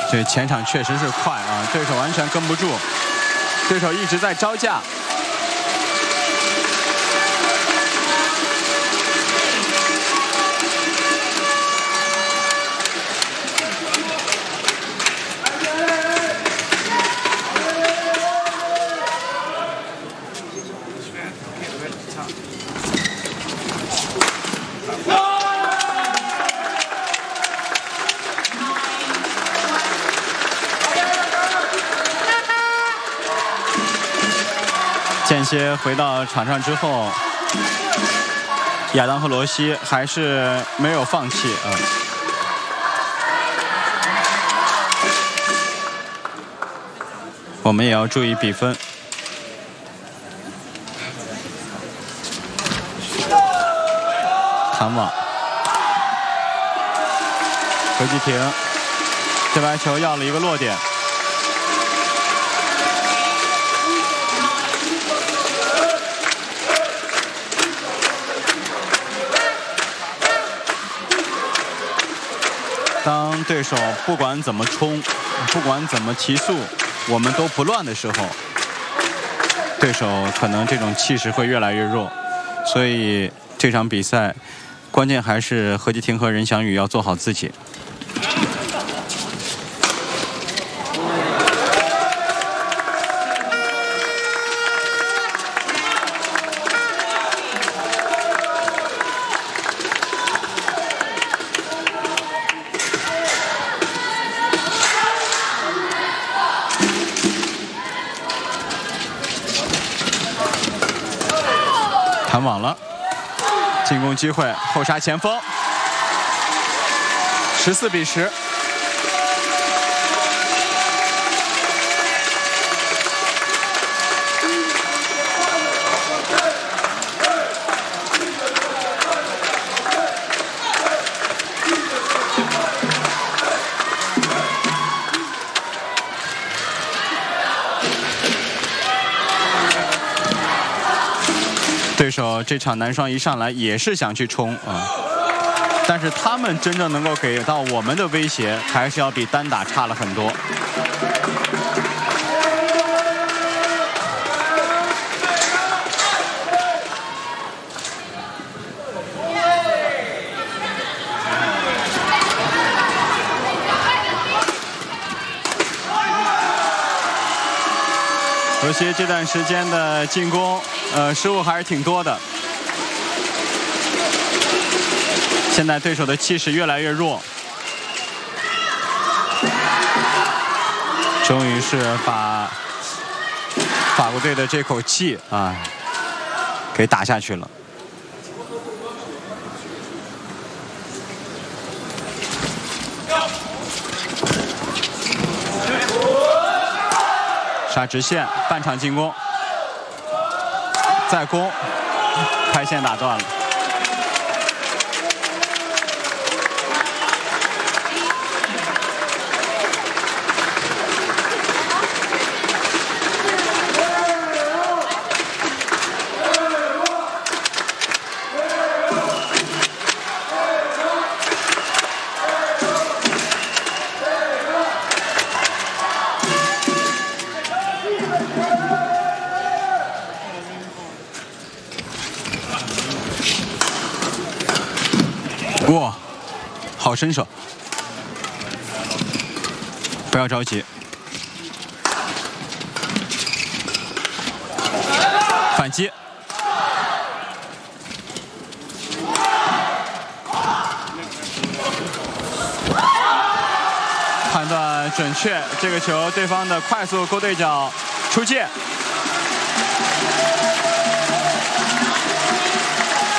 这前场确实是快啊，对手完全跟不住，对手一直在招架。间歇回到场上之后，亚当和罗西还是没有放弃啊。我们也要注意比分。弹网，何继廷这白球要了一个落点。当对手不管怎么冲，不管怎么提速，我们都不乱的时候，对手可能这种气势会越来越弱。所以这场比赛，关键还是何继廷和任翔宇要做好自己。弹网了，进攻机会，后插前锋，14比10。对手这场男双一上来也是想去冲啊，但是他们真正能够给到我们的威胁，还是要比单打差了很多。罗西这段时间的进攻，失误还是挺多的。现在对手的气势越来越弱，终于是把法国队的这口气啊给打下去了。杀直线，半场进攻，再攻，拍线打断了。哇，好身手！不要着急，反击，判断准确，这个球对方的快速勾对角出界。